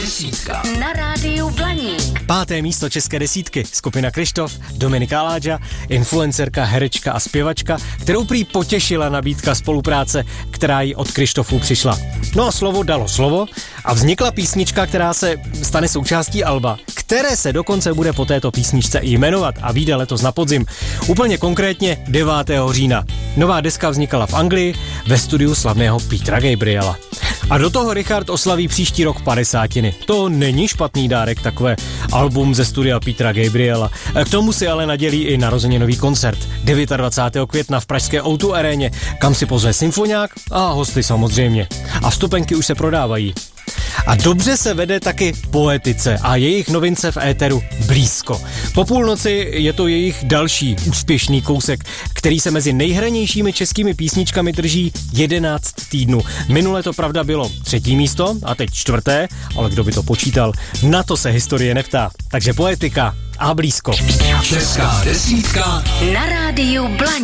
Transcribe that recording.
Desítka. Na rádiu Blaník. 5. místo české desítky. Skupina Kryštof, Dominika Aláďa, influencerka, herečka a zpěvačka, kterou prý potěšila nabídka spolupráce, která jí od Kryštofů přišla. No a slovo dalo slovo a vznikla písnička, která se stane součástí alba, které se dokonce bude po této písničce i jmenovat a vyjde letos na podzim. Úplně konkrétně 9. října. Nová deska vznikala v Anglii ve studiu slavného Petra Gabriela. A do toho Richard oslaví příští rok 50. To není špatný dárek, takové album ze studia Petra Gabriela. K tomu si ale nadělí i narozeninový koncert 29. května v pražské O2 aréně, kam si pozve symfoniák a hosty samozřejmě. A vstupenky už se prodávají. A dobře se vede taky Poetice a jejich novince v éteru Blízko. Po půlnoci je to jejich další úspěšný kousek, který se mezi nejhranějšími českými písničkami drží 11 týdnů. Minule to pravda bylo 3. místo a teď 4., ale kdo by to počítal, na to se historie neptá. Takže Poetika a Blízko. Česká desítka Na rádiu Blaník.